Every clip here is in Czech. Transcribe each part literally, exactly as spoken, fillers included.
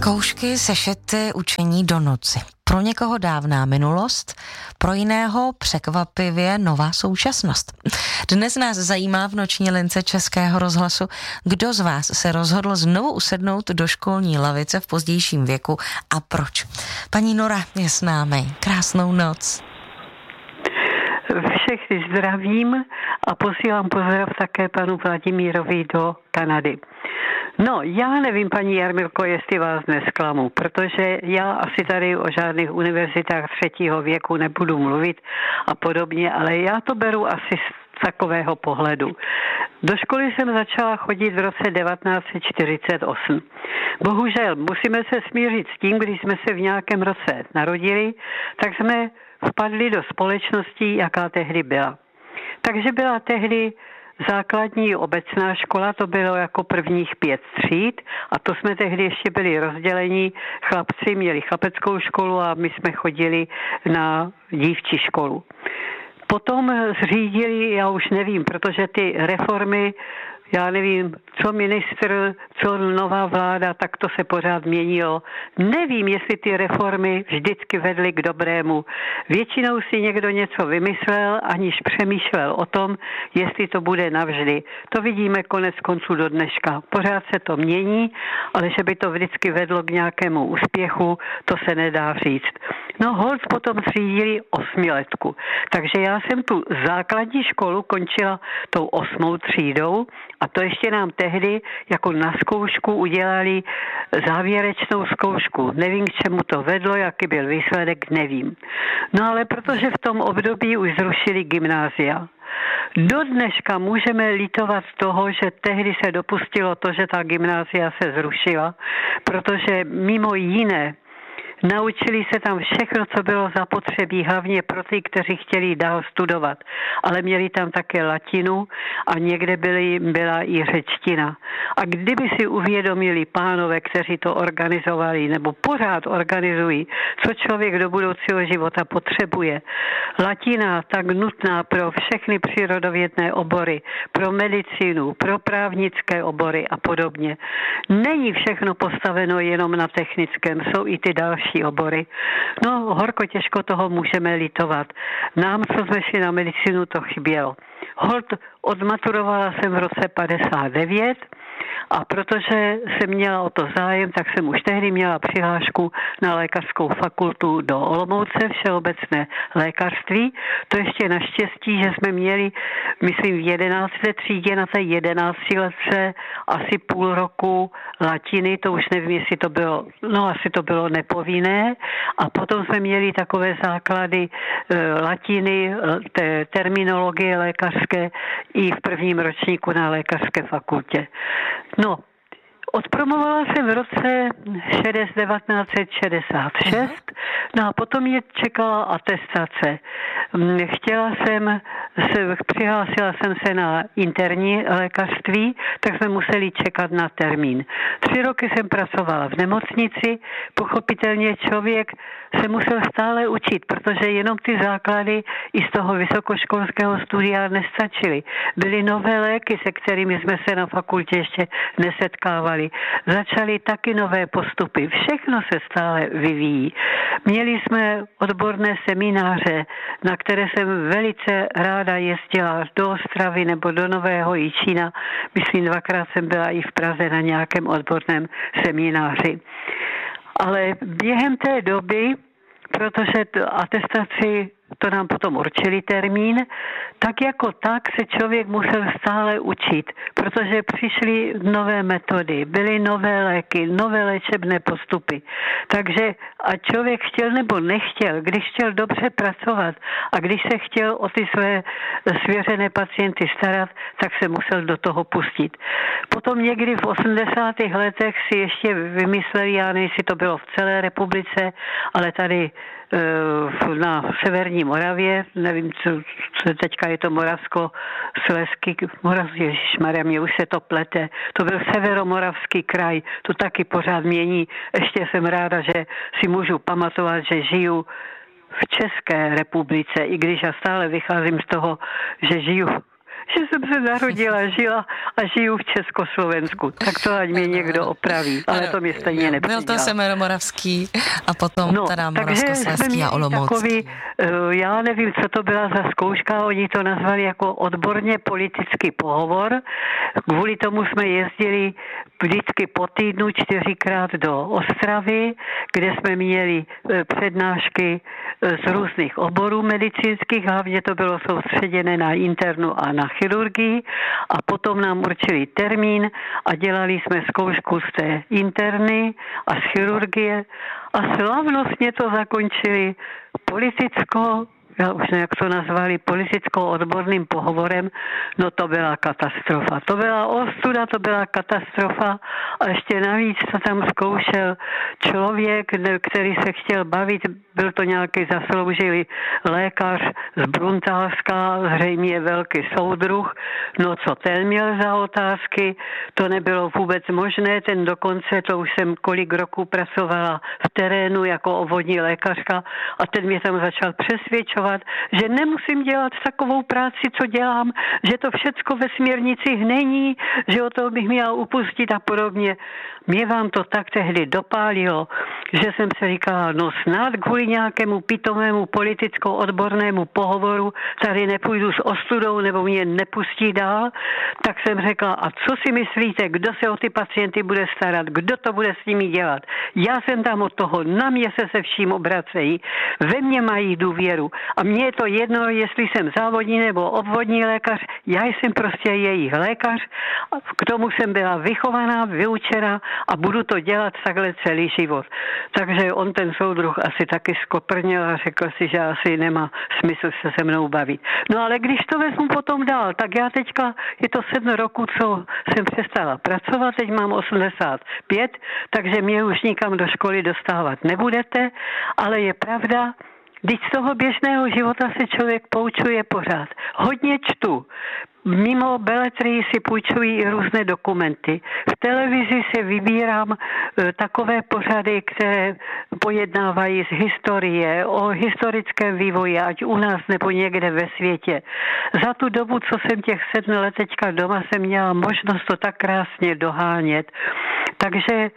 Zkoušky, sešity, učení do noci. Pro někoho dávná minulost, pro jiného překvapivě nová současnost. Dnes nás zajímá v noční lince Českého rozhlasu, kdo z vás se rozhodl znovu usednout do školní lavice v pozdějším věku a proč. Paní Nora je s námi. Krásnou noc. Všechny zdravím a posílám pozdrav také panu Vladimírovi do Kanady. No, já nevím, paní Jarmilko, jestli vás nesklamu, protože já asi tady o žádných univerzitách třetího věku nebudu mluvit a podobně, ale já to beru asi z takového pohledu. Do školy jsem začala chodit v roce devatenáct set čtyřicet osm. Bohužel musíme se smířit s tím, když jsme se v nějakém roce narodili, tak jsme vpadli do společnosti, jaká tehdy byla. Takže byla tehdy základní obecná škola, to bylo jako prvních pět tříd a to jsme tehdy ještě byli rozdělení. Chlapci měli chlapeckou školu a my jsme chodili na dívčí školu. Potom zřídili, já už nevím, protože ty reformy, já nevím, co ministr, co nová vláda, tak to se pořád měnilo. Nevím, jestli ty reformy vždycky vedly k dobrému. Většinou si někdo něco vymyslel, aniž přemýšlel o tom, jestli to bude navždy. To vidíme konec konců do dneška. Pořád se to mění, ale že by to vždycky vedlo k nějakému úspěchu, to se nedá říct. No holt potom zřídili osmiletku. Takže já jsem tu základní školu končila tou osmou třídou a to ještě nám tehdy jako na zkoušku udělali závěrečnou zkoušku. Nevím, k čemu to vedlo, jaký byl výsledek, nevím. No ale protože v tom období už zrušili gymnázia. Do dneška můžeme litovat toho, že tehdy se dopustilo to, že ta gymnázia se zrušila, protože mimo jiné naučili se tam všechno, co bylo zapotřebí, hlavně pro ty, kteří chtěli dál studovat. Ale měli tam také latinu a někde byly, byla i řečtina. A kdyby si uvědomili pánové, kteří to organizovali, nebo pořád organizují, co člověk do budoucího života potřebuje. Latina tak nutná pro všechny přírodovědné obory, pro medicínu, pro právnické obory a podobně. Není všechno postaveno jenom na technickém, jsou i ty další obory. No, horko těžko toho můžeme litovat. Nám, co jsme šli na medicínu, to chybělo. Holt odmaturovala jsem v roce padesát devět a protože jsem měla o to zájem, tak jsem už tehdy měla přihlášku na lékařskou fakultu do Olomouce, všeobecné lékařství. To ještě naštěstí, že jsme měli, myslím, v jedenácté třídě na té jedenáctiletce asi půl roku latiny, to už nevím, jestli to bylo, no asi to bylo nepovinné. A potom jsme měli takové základy e, latiny, té terminologie lékařské i v prvním ročníku na lékařské fakultě. No, odpromovala jsem v roce devatenáct set šedesát šest, no a potom mě čekala atestace. Chtěla jsem, se, přihlásila jsem se na interní lékařství, tak jsme museli čekat na termín. Tři roky jsem pracovala v nemocnici, pochopitelně člověk se musel stále učit, protože jenom ty základy i z toho vysokoškolského studia nestačily. Byly nové léky, se kterými jsme se na fakultě ještě nesetkávali. Začaly taky nové postupy. Všechno se stále vyvíjí. Měli jsme odborné semináře, na které jsem velice ráda jezdila do Ostravy nebo do Nového Jičína. Myslím, dvakrát jsem byla i v Praze na nějakém odborném semináři. Ale během té doby, protože atestaci, to nám potom určili termín, tak jako tak se člověk musel stále učit, protože přišly nové metody, byly nové léky, nové léčebné postupy. Takže a člověk chtěl nebo nechtěl, když chtěl dobře pracovat a když se chtěl o ty své svěřené pacienty starat, tak se musel do toho pustit. Potom někdy v osmdesátých letech si ještě vymysleli, já nevím, jestli to bylo v celé republice, ale tady na severní Moravě, nevím, co, co teďka je to Moravsko, Slezský, Morav, ježišmarja, mě už se to plete, to byl severomoravský kraj, to taky pořád mění, ještě jsem ráda, že si můžu pamatovat, že žiju v České republice, i když já stále vycházím z toho, že žiju že jsem se narodila, žila a žiju v Československu. Tak to ať mě někdo opraví, ale to mě stejně nepřidělá. Byl to Severomoravský a potom no, teda Moravskoslezský a Olomoucký. Takový, já nevím, co to byla za zkouška, oni to nazvali jako odborně politický pohovor. Kvůli tomu jsme jezdili vždycky po týdnu čtyřikrát do Ostravy, kde jsme měli přednášky z různých oborů medicínských, hlavně to bylo soustředěné na internu a na chirurgii a potom nám určili termín a dělali jsme zkoušku z té interny a z chirurgie a slavnostně to zakončili politickou, já už nevím, jak to nazvali, politicko-odborným pohovorem, no to byla katastrofa. To byla ostuda, to byla katastrofa a ještě navíc to tam zkoušel člověk, který se chtěl bavit, byl to nějaký zasloužilý lékař z Bruntálska, zřejmě velký soudruh, no co ten měl za otázky, to nebylo vůbec možné, ten dokonce, to už jsem kolik roků pracovala v terénu jako obvodní lékařka a ten mě tam začal přesvědčovat, že nemusím dělat takovou práci, co dělám, že to všecko ve směrnicích není, že o toho bych měla upustit a podobně. Mě vám to tak tehdy dopálilo, že jsem se říkala, no snad kvůli nějakému pitomému politicko-odbornému pohovoru tady nepůjdu s ostudou nebo mě nepustí dál, tak jsem řekla, a co si myslíte, kdo se o ty pacienty bude starat, kdo to bude s nimi dělat? Já jsem tam od toho, na mě se se vším obracejí, ve mně mají důvěru a mně je to jedno, jestli jsem závodní nebo obvodní lékař, já jsem prostě jejich lékař, k tomu jsem byla vychovaná, vyučená a budu to dělat takhle celý život. Takže on ten soudruh asi taky skoprněl a řekl si, že asi nemá smysl se se mnou bavit. No ale když to vezmu potom dál, tak já teďka, je to sedm roků, co jsem přestala pracovat, teď mám osmdesát pět, takže mě už nikam do školy dostávat nebudete, ale je pravda, když z toho běžného života se člověk poučuje pořád. Hodně čtu. Mimo beletrii si půjčují i různé dokumenty. V televizi si vybírám e, takové pořady, které pojednávají z historie, o historickém vývoji, ať u nás nebo někde ve světě. Za tu dobu, co jsem těch sedm let teďka doma, jsem měla možnost to tak krásně dohánět. Takže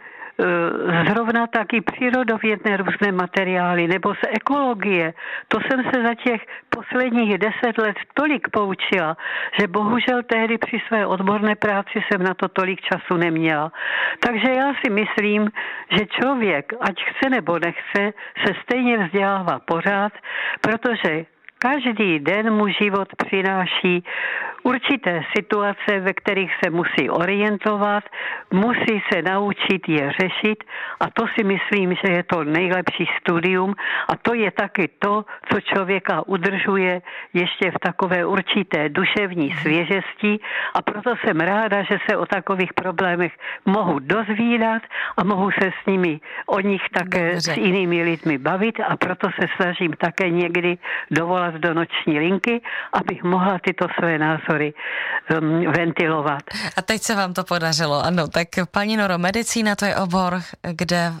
zrovna taky přírodovědné různé materiály nebo z ekologie. To jsem se za těch posledních deset let tolik poučila, že bohužel tehdy při své odborné práci jsem na to tolik času neměla. Takže já si myslím, že člověk, ať chce nebo nechce, se stejně vzdělává pořád, protože každý den mu život přináší určité situace, ve kterých se musí orientovat, musí se naučit je řešit a to si myslím, že je to nejlepší studium a to je taky to, co člověka udržuje ještě v takové určité duševní svěžesti a proto jsem ráda, že se o takových problémech mohu dozvídat a mohu se s nimi o nich také Dobře. s jinými lidmi bavit a proto se snažím také někdy dovolat do noční linky, abych mohla tyto své názory um, ventilovat. A teď se vám to podařilo, ano. Tak paní Noro, medicína to je obor, kde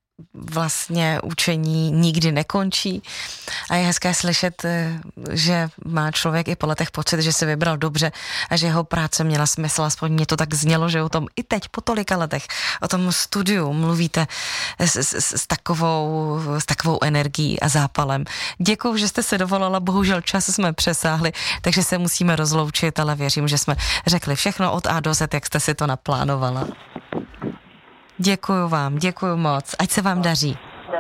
vlastně učení nikdy nekončí a je hezké slyšet, že má člověk i po letech pocit, že se vybral dobře a že jeho práce měla smysl, aspoň mě to tak znělo, že o tom i teď po tolika letech, o tom studiu mluvíte s, s, s, takovou, s takovou energií a zápalem. Děkuju, že jste se dovolala, bohužel čas jsme přesáhli, takže se musíme rozloučit, ale věřím, že jsme řekli všechno od A do Z, jak jste si to naplánovala. Děkuju vám, děkuju moc. Ať se vám daří.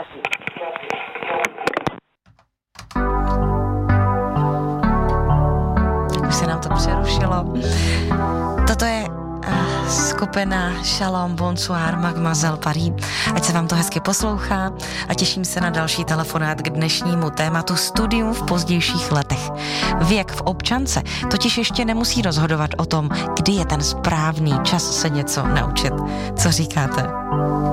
Už se nám to přerušilo. Toto je uh, skupina Shalom, Bonsoir, Mademoiselle Paris. Ať se vám to hezky poslouchá a těším se na další telefonát k dnešnímu tématu studium v pozdějších letech. Věk v občance totiž ještě nemusí rozhodovat o tom, kdy je ten správný čas se něco naučit. Co říkáte?